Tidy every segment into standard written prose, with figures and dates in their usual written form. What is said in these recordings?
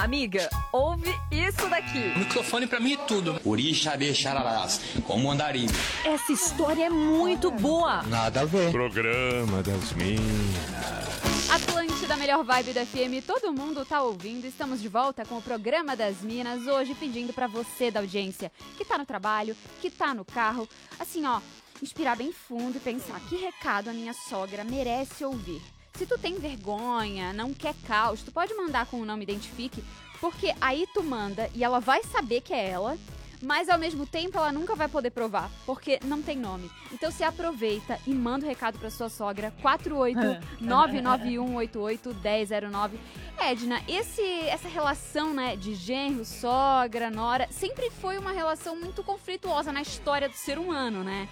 Amiga, ouve isso daqui. O microfone pra mim é tudo. Orixá de Xararás, como andarim. Essa história é muito boa. Nada a ver. Programa das Minas. Atlântida, melhor vibe da FM, todo mundo tá ouvindo. Estamos de volta com o Programa das Minas, hoje pedindo pra você da audiência, que tá no trabalho, que tá no carro, assim ó, inspirar bem fundo e pensar que recado a minha sogra merece ouvir. Se tu tem vergonha, não quer caos, tu pode mandar com o nome Identifique, porque aí tu manda e ela vai saber que é ela, mas ao mesmo tempo ela nunca vai poder provar, porque não tem nome. Então se aproveita e manda o recado pra sua sogra, 48991881009. Edna, essa relação, né, de genro, sogra, nora, sempre foi uma relação muito conflituosa na história do ser humano, né?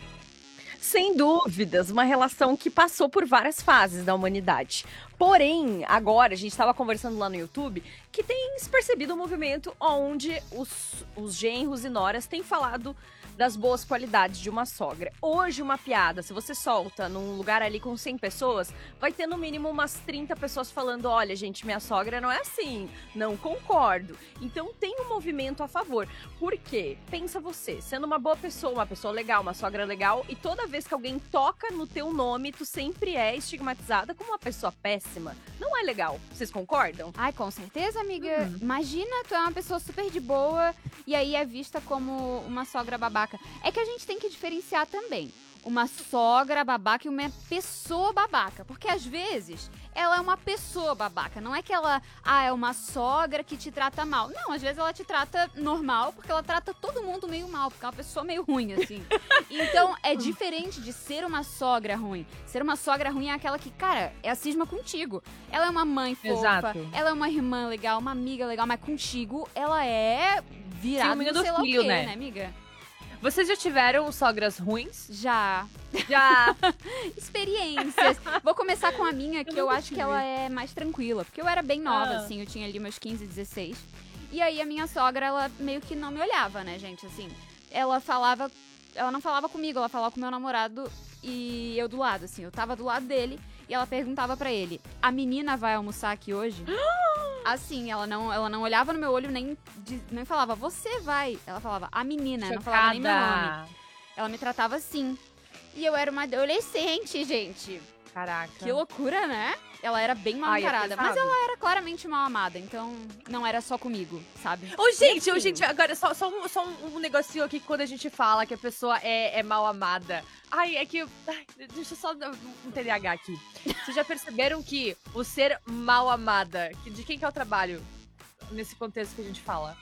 Sem dúvidas, uma relação que passou por várias fases da humanidade. Porém, agora, a gente estava conversando lá no YouTube, que tem se percebido um movimento onde os genros e noras têm falado das boas qualidades de uma sogra. Hoje, uma piada, se você solta num lugar ali com 100 pessoas, vai ter no mínimo umas 30 pessoas falando, olha, gente, minha sogra não é assim, não concordo. Então, tem um movimento a favor. Por quê? Pensa você, sendo uma boa pessoa, uma pessoa legal, uma sogra legal, e toda vez que alguém toca no teu nome, tu sempre é estigmatizada como uma pessoa péssima. Não é legal. Vocês concordam? Ai, com certeza, amiga. Imagina, tu é uma pessoa super de boa e aí é vista como uma sogra babaca. É que a gente tem que diferenciar também uma sogra babaca e uma pessoa babaca. Porque às vezes ela é uma pessoa babaca. Não é que ela é uma sogra que te trata mal. Não, às vezes ela te trata normal porque ela trata todo mundo meio mal. Porque é uma pessoa meio ruim, assim. Então é diferente de ser uma sogra ruim. Ser uma sogra ruim é aquela que, cara, é a cisma contigo. Ela é uma mãe fofa, Exato. ela é uma irmã legal, uma amiga legal, mas contigo ela é virada Ciúminho no do sei lá o filho, quê, né? né, amiga? Vocês já tiveram sogras ruins? Já. Já. Experiências. Vou começar com a minha, que eu acho que ela é mais tranquila. Porque eu era bem nova, assim, eu tinha ali meus 15, 16. E aí a minha sogra, ela meio que não me olhava, né, gente, assim. Ela não falava comigo, ela falava com meu namorado e eu do lado, assim. Eu tava do lado dele e ela perguntava pra ele, a menina vai almoçar aqui hoje? Assim, ela não olhava no meu olho, nem falava, você vai. Ela falava, a menina, não falava nem meu nome. Ela me tratava assim. E eu era uma adolescente, gente. Caraca. Que loucura, né? Ela era bem mal encarada. Mas ela era claramente mal amada, então não era só comigo, sabe? Gente, agora só um negocinho aqui quando a gente fala que a pessoa é mal amada. Deixa eu só um TDAH aqui. Vocês já perceberam que o ser mal amada, de quem que é o trabalho nesse contexto que a gente fala?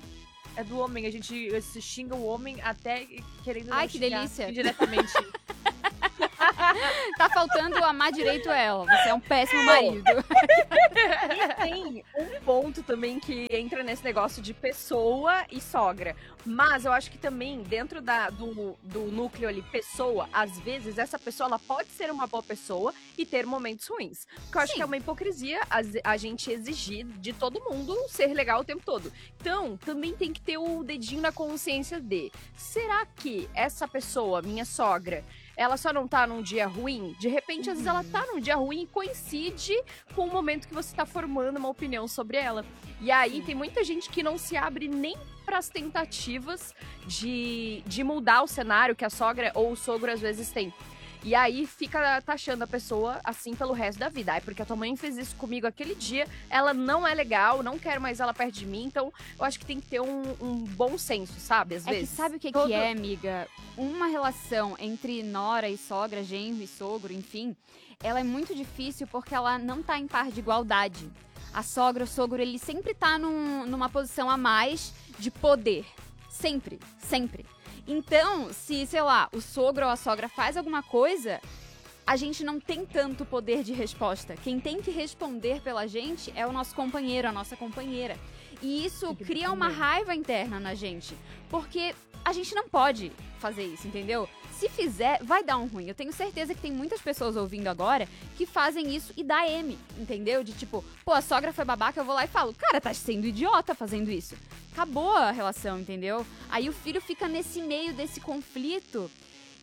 É do homem, a gente se xinga o homem até querendo não que xingar delícia. indiretamente. Tá faltando amar direito ela. Você é um péssimo marido. E tem um ponto também que entra nesse negócio de pessoa e sogra. Mas eu acho que também, dentro do núcleo ali, pessoa, às vezes, essa pessoa ela pode ser uma boa pessoa e ter momentos ruins. Porque eu acho que é uma hipocrisia a gente exigir de todo mundo ser legal o tempo todo. Então, também tem que ter o dedinho na consciência de, será que essa pessoa, minha sogra, ela só não tá num dia ruim? De repente, às vezes ela tá num dia ruim e coincide com o momento que você tá formando uma opinião sobre ela. E aí, tem muita gente que não se abre nem pras tentativas de mudar o cenário que a sogra ou o sogro às vezes tem. E aí fica taxando a pessoa assim pelo resto da vida. Porque a tua mãe fez isso comigo aquele dia, ela não é legal, não quero mais ela perto de mim. Então eu acho que tem que ter um bom senso, sabe? Às vezes. Que sabe o que é, amiga? Uma relação entre nora e sogra, genro e sogro, enfim, ela é muito difícil porque ela não tá em par de igualdade. A sogra, o sogro, ele sempre tá numa posição a mais de poder. Sempre, sempre. Então, se, sei lá, o sogro ou a sogra faz alguma coisa, a gente não tem tanto poder de resposta. Quem tem que responder pela gente é o nosso companheiro, a nossa companheira. E isso cria uma raiva interna na gente, porque a gente não pode fazer isso, entendeu? Se fizer, vai dar um ruim. Eu tenho certeza que tem muitas pessoas ouvindo agora que fazem isso e dá M, entendeu? De tipo, pô, a sogra foi babaca, eu vou lá e falo, cara, tá sendo idiota fazendo isso. Acabou a relação, entendeu? Aí o filho fica nesse meio desse conflito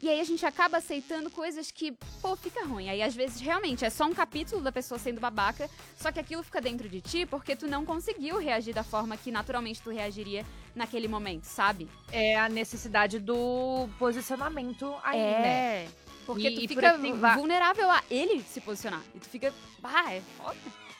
E aí a gente acaba aceitando coisas que, pô, fica ruim. Aí às vezes realmente é só um capítulo da pessoa sendo babaca, só que aquilo fica dentro de ti porque tu não conseguiu reagir da forma que naturalmente tu reagiria naquele momento, sabe? É a necessidade do posicionamento aí, né? Porque E tu por fica aqui vulnerável a ele se posicionar. E tu fica, é foda.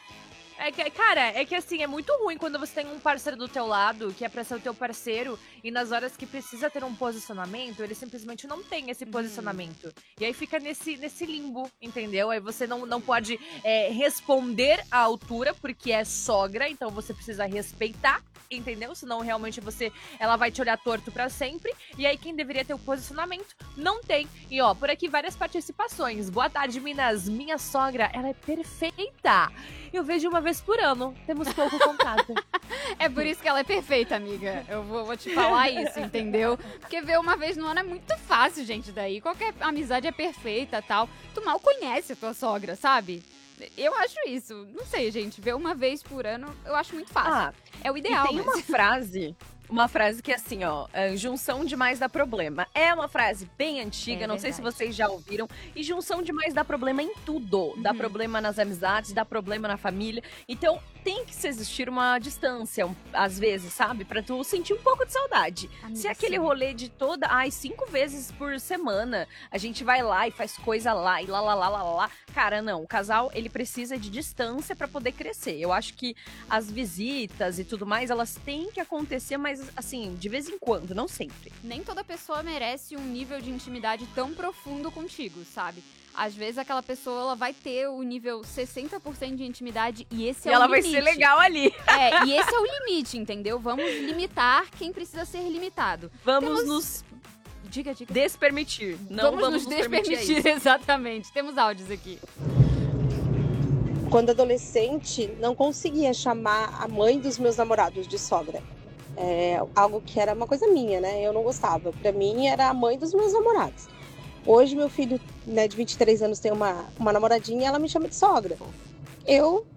Cara, é que assim, é muito ruim quando você tem um parceiro do teu lado, que é pra ser o teu parceiro, e nas horas que precisa ter um posicionamento, ele simplesmente não tem esse posicionamento. E aí fica nesse limbo, entendeu? Aí você não pode responder à altura, porque é sogra, então você precisa respeitar, entendeu? Senão realmente ela vai te olhar torto pra sempre. E aí quem deveria ter o posicionamento, não tem. E ó, por aqui várias participações. Boa tarde, Minas. Minha sogra, ela é perfeita. Eu vejo uma vez por ano. Temos pouco contato. É por isso que ela é perfeita, amiga. Eu vou te falar isso, entendeu? Porque ver uma vez no ano é muito fácil, gente, daí. Qualquer amizade é perfeita, tal. Tu mal conhece a tua sogra, sabe? Eu acho isso. Não sei, gente. Ver uma vez por ano, eu acho muito fácil. É o ideal, e tem uma frase que é assim, ó, junção demais dá problema. É uma frase bem antiga, não sei se vocês já ouviram. E junção demais dá problema em tudo. Dá problema nas amizades, dá problema na família. Então, tem que se existir uma distância, às vezes, sabe? Pra tu sentir um pouco de saudade. Amiga, se aquele rolê de 5 vezes por semana, a gente vai lá e faz coisa lá, e lá. Cara, não. O casal, ele precisa de distância pra poder crescer. Eu acho que as visitas e tudo mais, elas têm que acontecer, mas assim, de vez em quando, não sempre. Nem toda pessoa merece um nível de intimidade tão profundo contigo, sabe? Às vezes aquela pessoa, ela vai ter o nível 60% de intimidade e esse é o limite. E ela vai ser legal ali. E esse é o limite, entendeu? Vamos limitar quem precisa ser limitado. Vamos nos... Diga. Despermitir. Não vamos nos despermitir. Exatamente. Temos áudios aqui. Quando adolescente, não conseguia chamar a mãe dos meus namorados de sogra. É algo que era uma coisa minha, né? Eu não gostava. Pra mim, era a mãe dos meus namorados. Hoje, meu filho, né, de 23 anos, tem uma namoradinha e ela me chama de sogra. Eu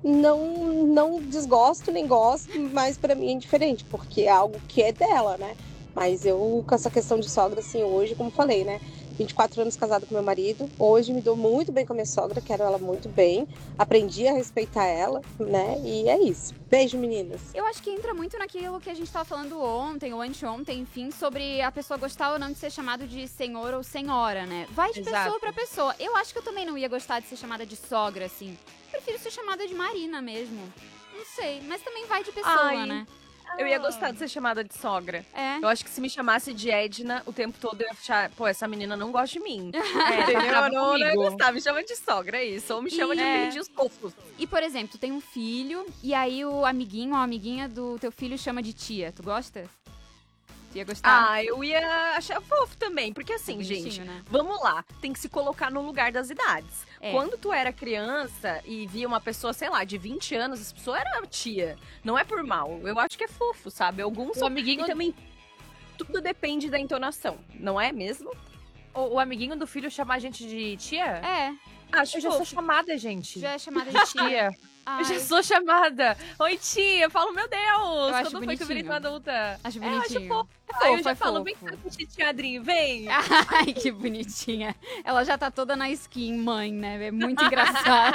não desgosto, nem gosto, mas pra mim é indiferente, porque é algo que é dela, né? Mas eu, com essa questão de sogra, assim, hoje, como falei, né? 24 anos casada com meu marido. Hoje me dou muito bem com a minha sogra, quero ela muito bem. Aprendi a respeitar ela, né? E é isso. Beijo, meninas. Eu acho que entra muito naquilo que a gente tava falando ontem ou anteontem, enfim, sobre a pessoa gostar ou não de ser chamado de senhor ou senhora, né? Vai de pessoa pra pessoa. Eu acho que eu também não ia gostar de ser chamada de sogra, assim. Prefiro ser chamada de Marina mesmo. Não sei, mas também vai de pessoa, né? Eu ia gostar de ser chamada de sogra. É. Eu acho que se me chamasse de Edna o tempo todo, eu ia achar, pô, essa menina não gosta de mim. Entendeu? Eu não ia gostar, me chama de sogra, é isso. Ou me chama de apelidinhos fofos. E, por exemplo, tu tem um filho, e aí o amiguinho ou a amiguinha do teu filho chama de tia. Tu gosta? Tu ia gostar? Eu ia achar fofo também. Porque assim, gente, né? vamos lá. Tem que se colocar no lugar das idades. Quando tu era criança e via uma pessoa, sei lá, de 20 anos, essa pessoa era tia. Não é por mal. Eu acho que é fofo, sabe? Alguns são amiguinho também. Tudo depende da entonação, não é mesmo? O amiguinho do filho chamar a gente de tia? É. Acho que eu já sou chamada, gente. Já é chamada de tia. Eu já sou chamada. Oi, tia. Eu falo, meu Deus. Eu acho quando foi que eu virei uma adulta? Acho bonitinho. Eu acho fofo. Eu já falo, vem cá, tia Adri, vem. Ai, que bonitinha. Ela já tá toda na skin, mãe, né? É muito engraçado.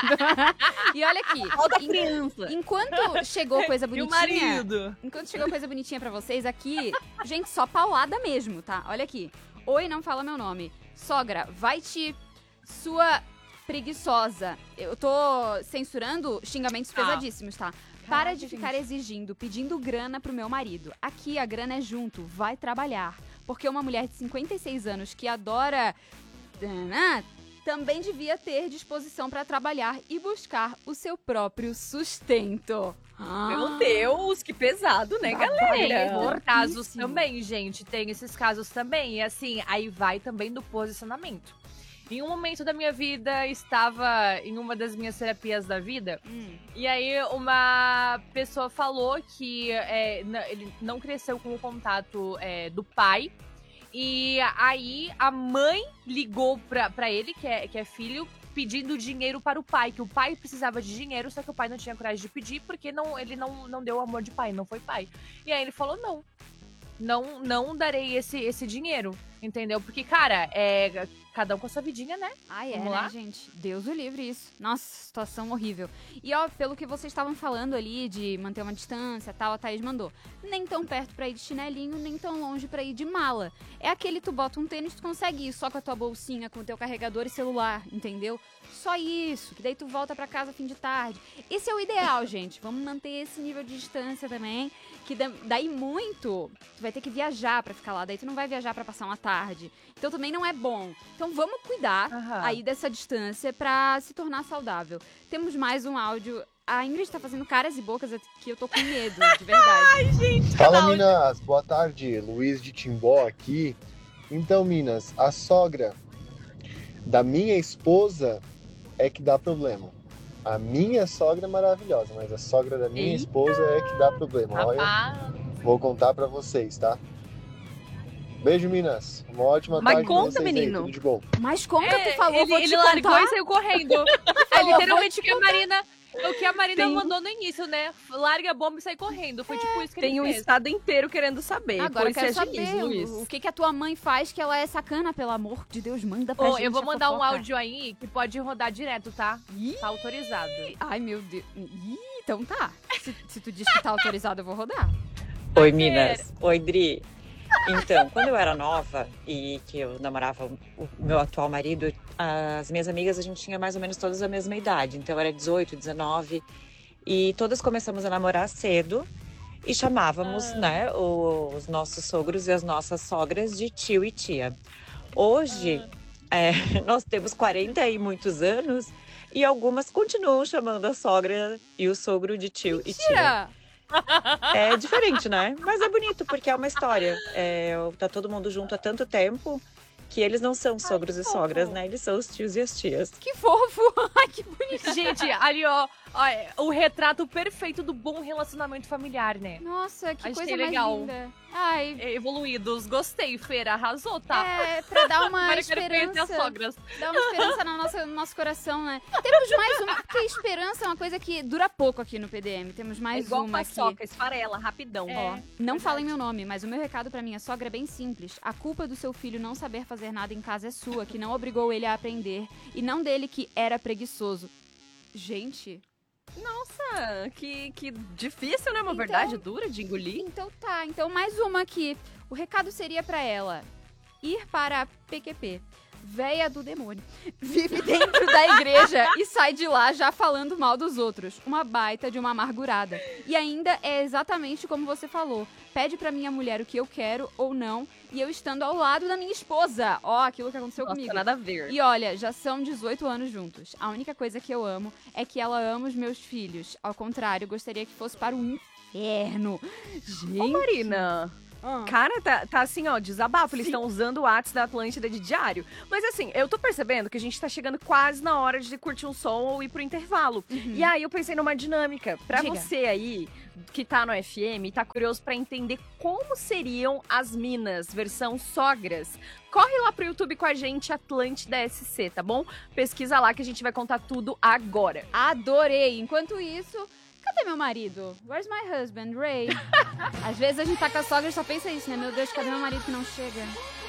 E olha aqui. Toda criança. Enquanto chegou coisa bonitinha... E o marido. Enquanto chegou coisa bonitinha pra vocês aqui, gente, só paulada mesmo, tá? Olha aqui. Oi, não fala meu nome. Sogra, vai te... Sua... preguiçosa. Eu tô censurando xingamentos pesadíssimos, tá? Para de ficar exigindo, pedindo grana pro meu marido. Aqui a grana é junto, vai trabalhar. Porque uma mulher de 56 anos que adora... também devia ter disposição pra trabalhar e buscar o seu próprio sustento. Meu Deus, que pesado, né, galera? Casos também, gente. Tem esses casos também. E assim, aí vai também do posicionamento. Em um momento da minha vida, estava em uma das minhas terapias da vida, e aí uma pessoa falou que ele não cresceu com o contato do pai, e aí a mãe ligou pra ele, que é filho, pedindo dinheiro para o pai, que o pai precisava de dinheiro, só que o pai não tinha coragem de pedir, porque ele não deu amor de pai, não foi pai. E aí ele falou, não darei esse dinheiro. Entendeu? Porque, cara, cada um com a sua vidinha, né? Ai, Vamos né, lá? gente? Deus o livre isso. Nossa, situação horrível. E, ó, pelo que vocês estavam falando ali de manter uma distância e tal, a Thaís mandou. Nem tão perto pra ir de chinelinho, nem tão longe pra ir de mala. É aquele tu bota um tênis, tu consegue ir só com a tua bolsinha, com o teu carregador e celular, entendeu? Só isso, que daí tu volta pra casa fim de tarde. Esse é o ideal, gente. Vamos manter esse nível de distância também, que daí muito, tu vai ter que viajar pra ficar lá, daí tu não vai viajar pra passar uma tarde. Então também não é bom. Então vamos cuidar aí dessa distância pra se tornar saudável. Temos mais um áudio. A Ingrid tá fazendo caras e bocas aqui, eu tô com medo, de verdade. Ai, gente. Fala, Minas. Boa tarde. Luiz de Timbó aqui. Então, Minas, a sogra da minha esposa é que dá problema. A minha sogra é maravilhosa, mas a sogra da minha esposa é que dá problema. Olha, vou contar pra vocês, tá? Beijo, Minas. Uma ótima tarde pra conta, vocês menino. aí. Tudo de bom. Mas como que tu falou, vou te Ele largou contar? e saiu correndo. É literalmente o que a Marina mandou no início, né? Larga a bomba e sai correndo. Foi tipo isso que Tem ele um fez. estado inteiro querendo saber. Agora eu Pois quero seja saber isso, Luiz. o que a tua mãe faz que ela é sacana, pelo amor de Deus, manda pra gente Eu vou a mandar um fofoca. áudio aí que pode rodar direto, tá? Ih. Tá autorizado. Ai, meu Deus. Ih, então tá. Se tu diz que tá autorizado, eu vou rodar. Oi, Minas. Oi, Dri. Então, quando eu era nova e que eu namorava o meu atual marido, as minhas amigas, a gente tinha mais ou menos todas a mesma idade. Então, era 18, 19. E todas começamos a namorar cedo e chamávamos, né, os nossos sogros e as nossas sogras de tio e tia. Hoje, nós temos 40 e muitos anos e algumas continuam chamando a sogra e o sogro de tio e tia. Tira! É diferente, né? Mas é bonito, porque é uma história. Tá todo mundo junto há tanto tempo que eles não são sogros e sogras, né? Eles são os tios e as tias. Que fofo! Ai, que bonito! Gente, ali, ó, o retrato perfeito do bom relacionamento familiar, né? Nossa, que Achei coisa legal. mais linda. Ai, Evoluídos. Gostei, Feira. Arrasou, tá? pra dar uma Agora eu quero conhecer as esperança. sogras. Dá uma esperança no nosso coração, né? Temos mais uma, porque esperança é uma coisa que dura pouco aqui no PDM. Temos É mais igual uma aqui. paçoca, esfarela, rapidão. Ó, não falem meu nome, mas o meu recado pra minha sogra é bem simples. A culpa do seu filho não saber fazer nada em casa é sua, que não obrigou ele a aprender, e não dele que era preguiçoso. Gente, Nossa, que difícil, né? Uma Então- verdade dura de engolir. então tá. Então mais uma aqui. O recado seria pra ela ir para a PQP. Véia do demônio. Vive dentro da igreja e sai de lá já falando mal dos outros. Uma baita de uma amargurada. E ainda é exatamente como você falou. Pede pra minha mulher o que eu quero ou não, e eu estando ao lado da minha esposa. Ó, aquilo que aconteceu Nossa, comigo. nada a ver. E olha, já são 18 anos juntos. A única coisa que eu amo é que ela ama os meus filhos. Ao contrário, gostaria que fosse para o inferno. Gente. Ô, Marina, cara, tá assim, ó, desabafo. Eles estão usando o WhatsApp da Atlântida de diário. Mas assim, eu tô percebendo que a gente tá chegando quase na hora de curtir um som ou ir pro intervalo. E aí eu pensei numa dinâmica. Pra Diga. você aí, que tá no FM e tá curioso pra entender como seriam as minas, versão sogras, corre lá pro YouTube com a gente, Atlântida SC, tá bom? Pesquisa lá que a gente vai contar tudo agora. Adorei. Enquanto isso, cadê meu marido? Where's my husband, Ray? Às vezes a gente tá com a sogra e só pensa isso, né? Meu Deus, cadê meu marido que não chega?